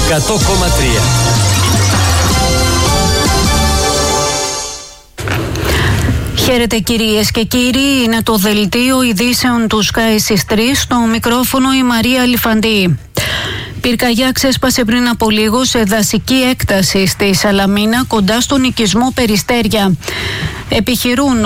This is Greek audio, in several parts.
100,3. Χαίρετε κυρίες και κύριοι, είναι το δελτίο ειδήσεων του Sky στις 3, στο μικρόφωνο η Μαρία Λιφαντή. Πυρκαγιά ξέσπασε πριν από λίγο σε δασική έκταση στη Σαλαμίνα, κοντά στον οικισμό Περιστέρια. Επιχειρούν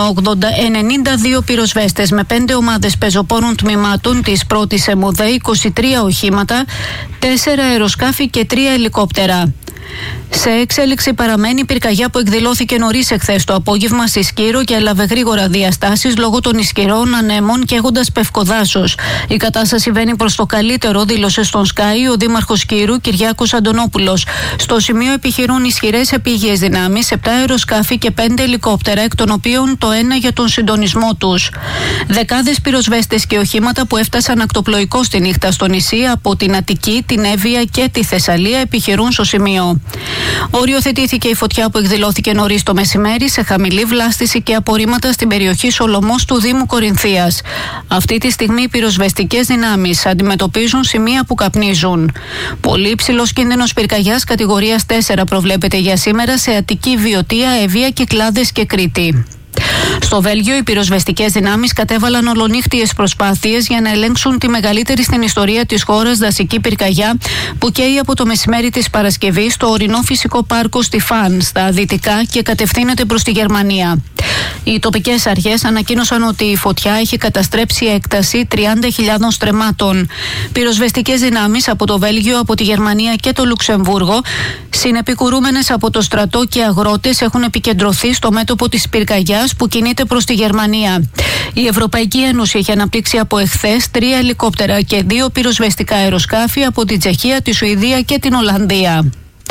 92 πυροσβέστες με 5 ομάδες πεζοπόρων τμήματων της πρώτης ΕΜΟΔΕ, 23 οχήματα, 4 αεροσκάφη και 3 ελικόπτερα. Σε εξέλιξη παραμένει η πυρκαγιά που εκδηλώθηκε νωρίς εχθές το απόγευμα στη Σκύρο και έλαβε γρήγορα διαστάσεις λόγω των ισχυρών ανέμων και έχοντας πευκοδάσος. Η κατάσταση βαίνει προς το καλύτερο, δήλωσε στον Sky ο Δήμαρχος Σκύρου Κυριάκος Αντωνόπουλος. Στο σημείο επιχειρούν ισχυρές επίγειες δυνάμεις, 7 αεροσκάφη και 5 ελικόπτερα, εκ των οποίων το ένα για τον συντονισμό τους. Δεκάδες πυροσβέστες και οχήματα που έφτασαν ακτοπλοϊκώς τη νύχτα στο νησί από την Αττική, την Εύβοια και τη Θεσσαλία επιχειρούν στο σημείο. Οριοθετήθηκε η φωτιά που εκδηλώθηκε νωρίς το μεσημέρι σε χαμηλή βλάστηση και απορρίμματα στην περιοχή Σολωμός του Δήμου Κορινθίας. Αυτή τη στιγμή οι πυροσβεστικές δυνάμεις αντιμετωπίζουν σημεία που καπνίζουν. Πολύ υψηλός κίνδυνος πυρκαγιάς κατηγορίας 4 προβλέπεται για σήμερα σε Αττική, Βιωτία, Εύβοια, Κυκλάδες και Κρήτη. Στο Βέλγιο, οι πυροσβεστικές δυνάμεις κατέβαλαν ολονύχτιες προσπάθειες για να ελέγξουν τη μεγαλύτερη στην ιστορία της χώρας δασική πυρκαγιά που καίει από το μεσημέρι της Παρασκευής στο ορεινό φυσικό πάρκο στη Φαν, στα δυτικά, και κατευθύνεται προς τη Γερμανία. Οι τοπικές αρχές ανακοίνωσαν ότι η φωτιά έχει καταστρέψει έκταση 30.000 στρεμμάτων. Πυροσβεστικές δυνάμεις από το Βέλγιο, από τη Γερμανία και το Λουξεμβούργο, συνεπικουρούμενες από το στρατό και αγρότες, έχουν επικεντρωθεί στο μέτωπο της πυρκαγιάς που κινείται προς τη Γερμανία. Η Ευρωπαϊκή Ένωση έχει αναπτύξει από εχθές 3 ελικόπτερα και 2 πυροσβεστικά αεροσκάφη από την Τσεχία, τη Σουηδία και την Ολλανδία.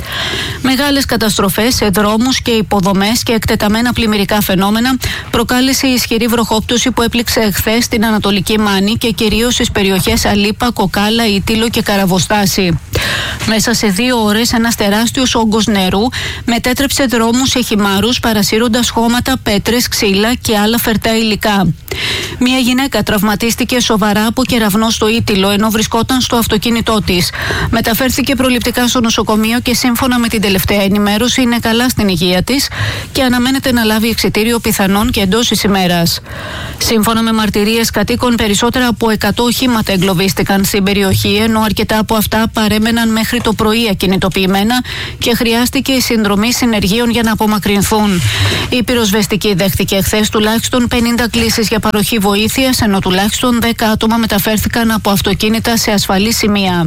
Μεγάλες καταστροφές σε δρόμους και υποδομές και εκτεταμένα πλημμυρικά φαινόμενα προκάλεσε η ισχυρή βροχόπτωση που έπληξε εχθές στην Ανατολική Μάνη και κυρίως στις περιοχές Αλίπα, Κοκάλα, Ήτυλο και Καραβοστάση. Μέσα σε 2 ώρες ένας τεράστιος όγκος νερού μετέτρεψε δρόμους σε χυμάρους, παρασύροντας χώματα, πέτρες, ξύλα και άλλα φερτά υλικά. Μια γυναίκα τραυματίστηκε σοβαρά από κεραυνό στο Ήτυλο ενώ βρισκόταν στο αυτοκίνητό της. Μεταφέρθηκε προληπτικά στο νοσοκομείο και σύμφωνα με την τελευταία ενημέρωση είναι καλά στην υγεία της και αναμένεται να λάβει εξιτήριο πιθανόν και εντός της ημέρας. Σύμφωνα με μαρτυρίες κατοίκων, περισσότερα από 100 οχήματα εγκλωβίστηκαν στην περιοχή, ενώ αρκετά από αυτά παρέμεναν μέχρι το πρωί ακινητοποιημένα και χρειάστηκε η συνδρομή συνεργείων για να απομακρυνθούν. Η πυροσβεστική δέχτηκε χθες τουλάχιστον 50 κλήσεις για παροχή βοήθειας, ενώ τουλάχιστον 10 άτομα μεταφέρθηκαν από αυτοκίνητα σε ασφαλή σημεία.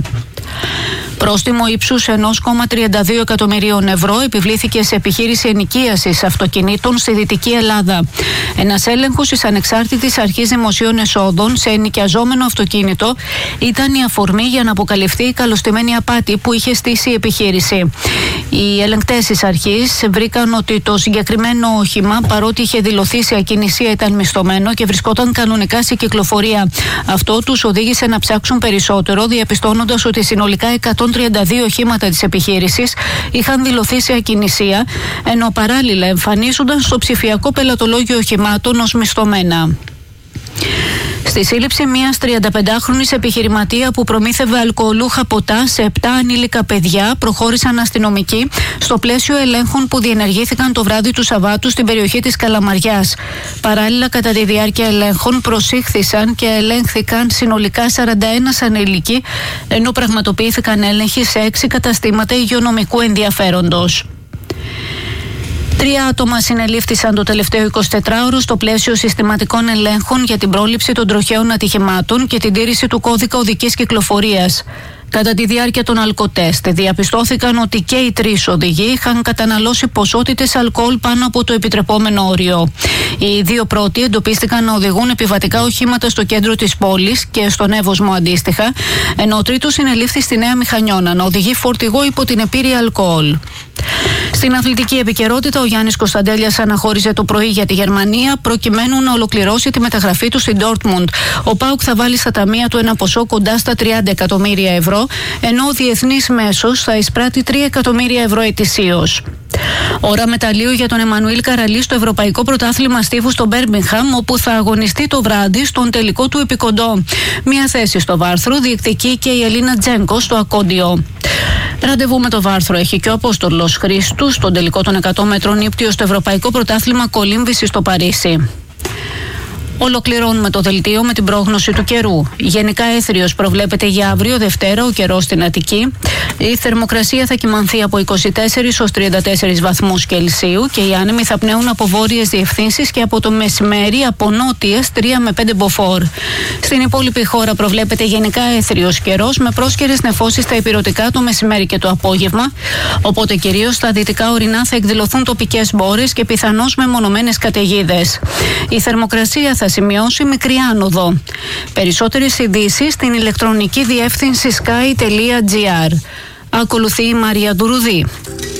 Πρόστιμο ύψους 1,32 εκατομμυρίων ευρώ επιβλήθηκε σε επιχείρηση ενοικίασης αυτοκινήτων στη Δυτική Ελλάδα. Ένας έλεγχος της Ανεξάρτητης Αρχής Δημοσίων Εσόδων σε ενοικιαζόμενο αυτοκίνητο ήταν η αφορμή για να αποκαλυφθεί η καλωστημένη απάτη που είχε στήσει η επιχείρηση. Οι ελεγκτές της αρχής βρήκαν ότι το συγκεκριμένο όχημα, παρότι είχε δηλωθεί σε ακινησία, ήταν μισθωμένο και βρισκόταν κανονικά σε κυκλοφορία. Αυτό τους οδήγησε να ψάξουν περισσότερο, διαπιστώνοντας ότι συνολικά 132 οχήματα της επιχείρησης είχαν δηλωθεί σε ακινησία, ενώ παράλληλα εμφανίζονταν στο ψηφιακό πελατολόγιο οχημάτων ως μισθωμένα. Στη σύλληψη μιας 35χρονης επιχειρηματία που προμήθευε αλκοολούχα ποτά σε 7 ανήλικα παιδιά προχώρησαν αστυνομικοί στο πλαίσιο ελέγχων που διενεργήθηκαν το βράδυ του Σαββάτου στην περιοχή της Καλαμαριάς. Παράλληλα, κατά τη διάρκεια ελέγχων προσήχθησαν και ελέγχθηκαν συνολικά 41 ανήλικοι, ενώ πραγματοποιήθηκαν έλεγχοι σε 6 καταστήματα υγειονομικού ενδιαφέροντος. 3 άτομα συνελήφθησαν το τελευταίο 24ωρο στο πλαίσιο συστηματικών ελέγχων για την πρόληψη των τροχαίων ατυχημάτων και την τήρηση του κώδικα οδικής κυκλοφορίας. Κατά τη διάρκεια των αλκοτέστ διαπιστώθηκαν ότι και οι 3 οδηγοί είχαν καταναλώσει ποσότητες αλκοόλ πάνω από το επιτρεπόμενο όριο. Οι 2 πρώτοι εντοπίστηκαν να οδηγούν επιβατικά οχήματα στο κέντρο της πόλης και στον Εύωσμο αντίστοιχα, ενώ ο τρίτος συνελήφθη στη Νέα Μηχανιώνα να οδηγεί φορτηγό υπό την επίρρεια αλκοόλ. Στην αθλητική επικαιρότητα, ο Γιάννης Κωνσταντέλιας αναχώρησε το πρωί για τη Γερμανία προκειμένου να ολοκληρώσει τη μεταγραφή του στην Ντόρτμουντ. Ο ΠΑΟΚ θα βάλει στα ταμεία του ένα ποσό κοντά στα 30 εκατομμύρια ευρώ, ενώ ο διεθνής μέσος θα εισπράττει 3 εκατομμύρια ευρώ ετησίως. Ώρα μεταλλείου για τον Εμμανουήλ Καραλή στο Ευρωπαϊκό Πρωτάθλημα Στίβου στο Μπέρμιγχαμ, όπου θα αγωνιστεί το βράδυ στον τελικό του επικοντό. Μια θέση στο βάρθρο διεκδικεί και η Ελίνα Τζένκο στο ακόντιο. Ραντεβού με το βάρθρο έχει και ο Απόστολος Χρήστου στον τελικό των 100 μέτρων ύπτιο στο Ευρωπαϊκό Πρωτάθλημα Κολύμβησης στο Παρίσι. Ολοκληρώνουμε το δελτίο με την πρόγνωση του καιρού. Γενικά έθριος προβλέπεται για αύριο Δευτέρα ο καιρός στην Αττική. Η θερμοκρασία θα κυμανθεί από 24 ως 34 βαθμούς Κελσίου και οι άνεμοι θα πνέουν από βόρειες διευθύνσεις και από το μεσημέρι από νότιες 3 με 5 μποφόρ. Στην υπόλοιπη χώρα προβλέπεται γενικά έθριος καιρός με πρόσκαιρες νεφώσεις στα ηπειρωτικά το μεσημέρι και το απόγευμα. Οπότε κυρίως στα δυτικά ορεινά θα εκδηλωθούν τοπικές μπόρες και πιθανώς μεμονωμένες καταιγίδες. Η θερμοκρασία θα σημειώσει μικρή άνοδο. Περισσότερες ειδήσεις στην ηλεκτρονική διεύθυνση sky.gr. Ακολουθεί η Μαρία Ντουρουδή.